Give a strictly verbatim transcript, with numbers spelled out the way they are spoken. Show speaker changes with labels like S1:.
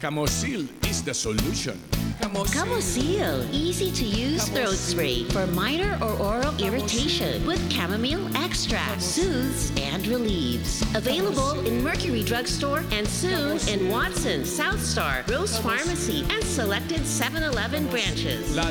S1: Camosil is the solution.
S2: Camosil, easy to use throat spray for minor or oral irritation with chamomile extract, soothes and relieves. Available in Mercury Drugstore and soon in Watson, South Star, Rose Pharmacy, and selected seven eleven branches.
S1: La